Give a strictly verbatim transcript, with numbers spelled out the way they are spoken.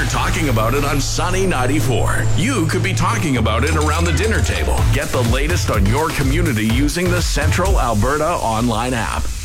They're talking about it on Sunny ninety-four. You could be talking about it around the dinner table. Get the latest on your community using the Central Alberta online app.